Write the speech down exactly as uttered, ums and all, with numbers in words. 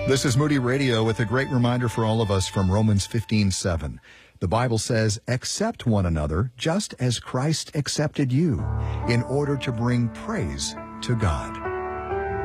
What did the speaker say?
This is Moody Radio with a great reminder for all of us from Romans fifteen seven. The Bible says, accept one another just as Christ accepted you in order to bring praise to God.